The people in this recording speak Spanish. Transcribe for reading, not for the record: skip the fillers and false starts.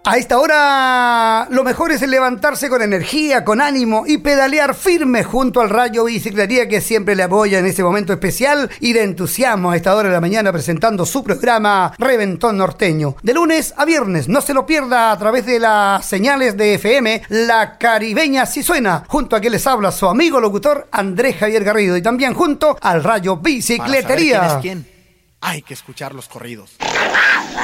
A esta hora lo mejor es levantarse con energía, con ánimo y pedalear firme junto al Rayo Biciclería, que siempre le apoya en este momento especial y de entusiasmo a esta hora de la mañana, presentando su programa Reventón Norteño. De lunes a viernes, no se lo pierda a través de las señales de FM, La Caribeña sí suena, junto a quien les habla su amigo locutor Andrés Javier Garrido, y también junto al Rayo Bicicletería. Para saber quién es quién, hay que escuchar los corridos.